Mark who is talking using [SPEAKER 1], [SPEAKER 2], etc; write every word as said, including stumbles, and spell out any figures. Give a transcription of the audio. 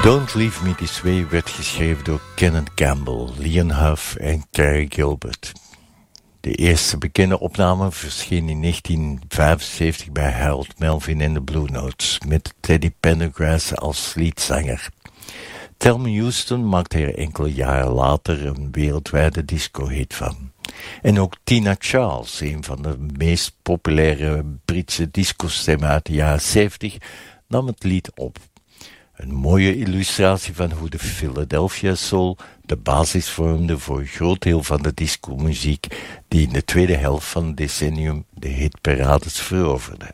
[SPEAKER 1] Don't Leave Me This Way werd geschreven door Kenneth Campbell, Leon Huff en Carey Gilbert. De eerste bekende opname verscheen in negentien vijfenzeventig bij Harold Melvin en de Blue Notes, met Teddy Pendergrass als leadzanger. Thelma Houston maakte er enkele jaren later een wereldwijde disco-hit van. En ook Tina Charles, een van de meest populaire Britse discostemmen uit de jaren zeventig, nam het lied op. Een mooie illustratie van hoe de Philadelphia Soul de basis vormde voor een groot deel van de discomuziek die in de tweede helft van het decennium de hitparades veroverde.